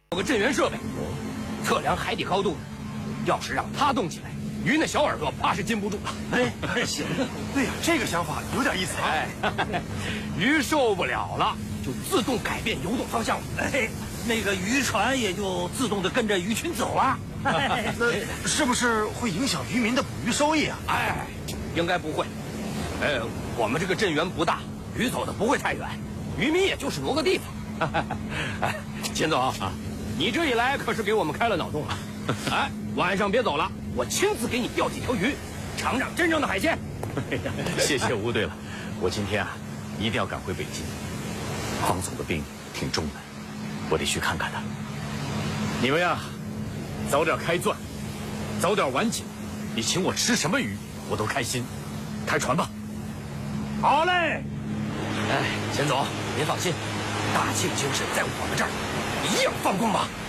有个震源设备，测量海底高度的。要是让它动起来，鱼那小耳朵怕是禁不住了。 哎，行啊，对呀，这个想法有点意思啊。 鱼受不了了，就自动改变游动方向了。 那个渔船也就自动的跟着鱼群走了。 那是不是会影响渔民的捕鱼收益啊？ 应该不会。我们这个镇园不大，鱼走的不会太远，渔民也就是挪个地方。秦总啊，你这一来可是给我们开了脑洞了。晚上别走了，我亲自给你钓几条鱼，尝尝真正的海鲜。 谢谢吴队了，我今天一定要赶回北京。方总的病挺重的，我得去看看他。你们早点开钻，早点完结，你请我吃什么鱼我都开心。开船吧。 好嘞。钱总，您放心，大庆精神在我们这儿一样放光芒。